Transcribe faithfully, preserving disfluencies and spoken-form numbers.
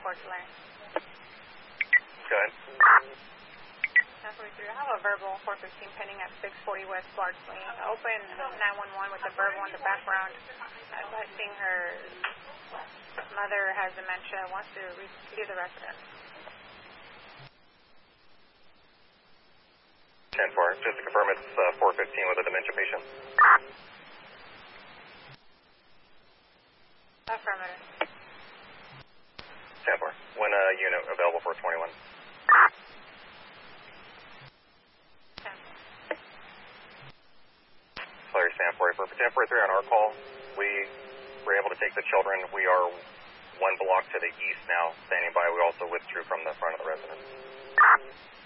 four to Larry. Go ahead. ten forty-three, I have a verbal four fifteen pending at six forty West Clark Lane. Open nine one one with the verbal in the background. Advising her mother has dementia, wants to leave the residence. ten four, just to confirm it's uh, four fifteen with a dementia patient. Affirmative. ten four, when a uh, unit available for twenty-one. Larry Sanford, for ten forty-three on our call, we were able to take the children. We are one block to the east now, standing by. We also withdrew from the front of the residence.